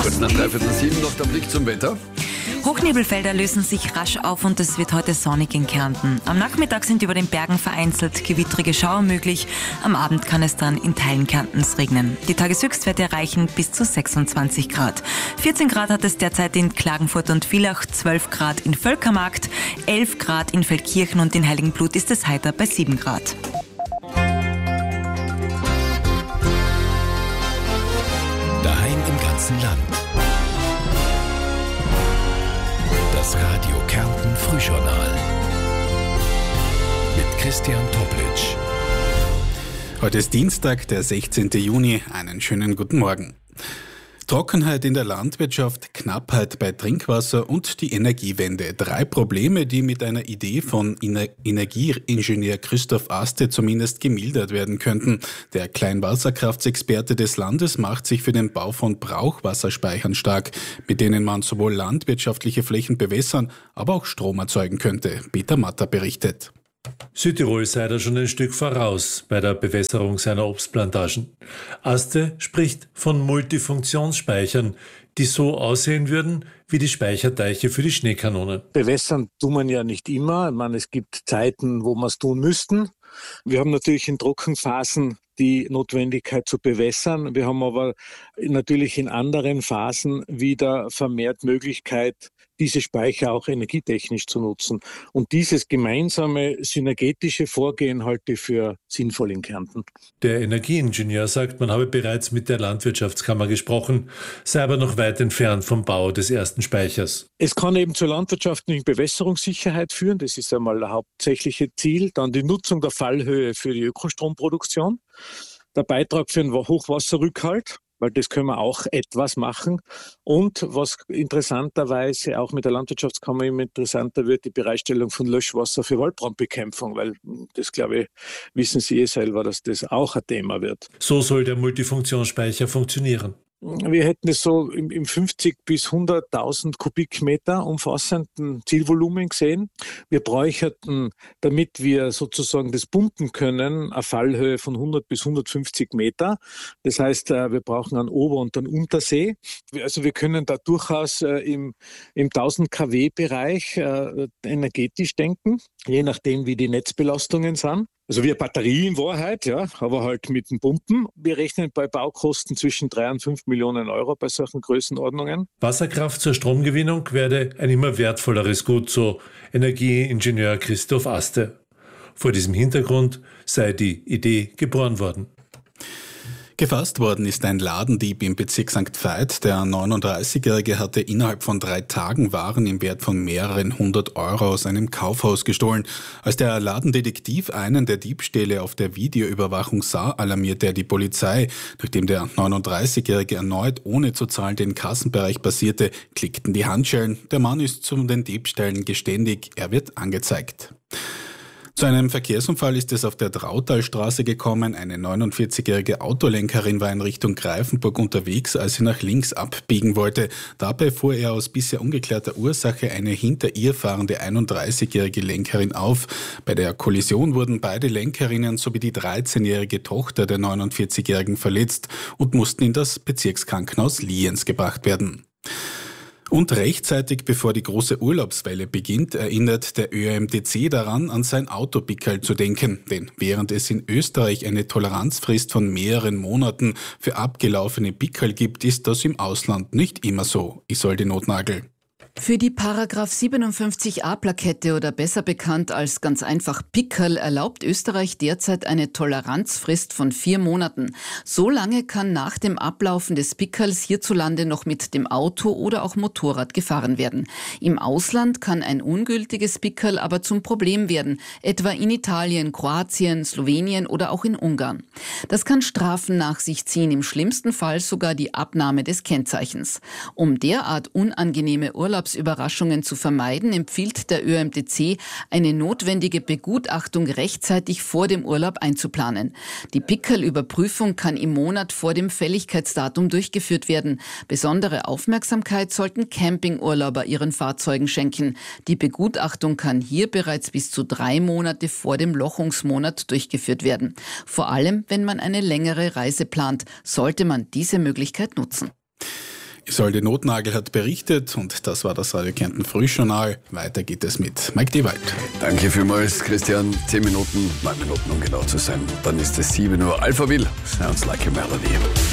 Kurz nach 6:45 noch der Blick zum Wetter. Hochnebelfelder lösen sich rasch auf und es wird heute sonnig in Kärnten. Am Nachmittag sind über den Bergen vereinzelt gewittrige Schauer möglich. Am Abend kann es dann in Teilen Kärntens regnen. Die Tageshöchstwerte erreichen bis zu 26 Grad. 14 Grad hat es derzeit in Klagenfurt und Villach, 12 Grad in Völkermarkt, 11 Grad in Feldkirchen und in Heiligenblut ist es heiter bei 7 Grad. Daheim im ganzen Land. Das Radio Kärnten Frühjournal mit Christian Toplitsch. Heute ist Dienstag, der 16. Juni. Einen schönen guten Morgen. Trockenheit in der Landwirtschaft, Knappheit bei Trinkwasser und die Energiewende. 3 Probleme, die mit einer Idee von Energieingenieur Christoph Aste zumindest gemildert werden könnten. Der Kleinwasserkraftsexperte des Landes macht sich für den Bau von Brauchwasserspeichern stark, mit denen man sowohl landwirtschaftliche Flächen bewässern, aber auch Strom erzeugen könnte. Peter Matter berichtet. Südtirol sei da schon ein Stück voraus bei der Bewässerung seiner Obstplantagen. Aste spricht von Multifunktionsspeichern, die so aussehen würden wie die Speicherteiche für die Schneekanone. Bewässern tut man ja nicht immer. Ich meine, es gibt Zeiten, wo wir es tun müssten. Wir haben natürlich in Trockenphasen die Notwendigkeit zu bewässern. Wir haben aber natürlich in anderen Phasen wieder vermehrt Möglichkeit, diese Speicher auch energietechnisch zu nutzen. Und dieses gemeinsame synergetische Vorgehen halte ich für sinnvoll in Kärnten. Der Energieingenieur sagt, man habe bereits mit der Landwirtschaftskammer gesprochen, sei aber noch weit entfernt vom Bau des ersten Speichers. Es kann eben zur landwirtschaftlichen Bewässerungssicherheit führen. Das ist einmal das hauptsächliche Ziel. Dann die Nutzung der Fallhöhe für die Ökostromproduktion. Der Beitrag für den Hochwasserrückhalt, weil das können wir auch etwas machen. Und was interessanterweise auch mit der Landwirtschaftskammer immer interessanter wird, die Bereitstellung von Löschwasser für Waldbrandbekämpfung, weil das, glaube ich, wissen Sie selber, dass das auch ein Thema wird. So soll der Multifunktionsspeicher funktionieren. Wir hätten es so im 50 bis 100.000 Kubikmeter umfassenden Zielvolumen gesehen. Wir bräuchten, damit wir sozusagen das pumpen können, eine Fallhöhe von 100 bis 150 Meter. Das heißt, wir brauchen einen Ober- und einen Untersee. Also wir können da durchaus im 1000 kW-Bereich energetisch denken, je nachdem, wie die Netzbelastungen sind. Also wie eine Batterie in Wahrheit, ja, aber halt mit den Pumpen. Wir rechnen bei Baukosten zwischen 3 und 5 Millionen Euro bei solchen Größenordnungen. Wasserkraft zur Stromgewinnung werde ein immer wertvolleres Gut, so Energieingenieur Christoph Aste. Vor diesem Hintergrund sei die Idee geboren worden. Gefasst worden ist ein Ladendieb im Bezirk St. Veit. Der 39-Jährige hatte innerhalb von 3 Tagen Waren im Wert von mehreren 100 Euro aus einem Kaufhaus gestohlen. Als der Ladendetektiv einen der Diebstähle auf der Videoüberwachung sah, alarmierte er die Polizei. Nachdem der 39-Jährige erneut ohne zu zahlen den Kassenbereich passierte, klickten die Handschellen. Der Mann ist zu den Diebstählen geständig. Er wird angezeigt. Zu einem Verkehrsunfall ist es auf der Trautalstraße gekommen. Eine 49-jährige Autolenkerin war in Richtung Greifenburg unterwegs, als sie nach links abbiegen wollte. Dabei fuhr er aus bisher ungeklärter Ursache eine hinter ihr fahrende 31-jährige Lenkerin auf. Bei der Kollision wurden beide Lenkerinnen sowie die 13-jährige Tochter der 49-jährigen verletzt und mussten in das Bezirkskrankenhaus Lienz gebracht werden. Und rechtzeitig bevor die große Urlaubswelle beginnt, erinnert der ÖMTC daran, an sein Autopickerl zu denken. Denn während es in Österreich eine Toleranzfrist von mehreren Monaten für abgelaufene Pickerl gibt, ist das im Ausland nicht immer so. Isolde Notnagel. Für die Paragraph 57a Plakette oder besser bekannt als ganz einfach Pickerl erlaubt Österreich derzeit eine Toleranzfrist von 4 Monaten. So lange kann nach dem Ablaufen des Pickerls hierzulande noch mit dem Auto oder auch Motorrad gefahren werden. Im Ausland kann ein ungültiges Pickerl aber zum Problem werden, etwa in Italien, Kroatien, Slowenien oder auch in Ungarn. Das kann Strafen nach sich ziehen, im schlimmsten Fall sogar die Abnahme des Kennzeichens. Um derart unangenehme Urlaubsüberraschungen zu vermeiden, empfiehlt der ÖMTC, eine notwendige Begutachtung rechtzeitig vor dem Urlaub einzuplanen. Die Pickerl-Überprüfung kann im Monat vor dem Fälligkeitsdatum durchgeführt werden. Besondere Aufmerksamkeit sollten Campingurlauber ihren Fahrzeugen schenken. Die Begutachtung kann hier bereits bis zu 3 Monate vor dem Lochungsmonat durchgeführt werden. Vor allem, wenn man eine längere Reise plant, sollte man diese Möglichkeit nutzen. Isolde Notnagel hat berichtet und das war das Radio Kärnten Frühjournal. Weiter geht es mit Mike Dewald. Danke vielmals, Christian. 10 Minuten, 9 Minuten, um genau zu sein. Dann ist es 7 Uhr. Alphaville, Sounds Like a Melody.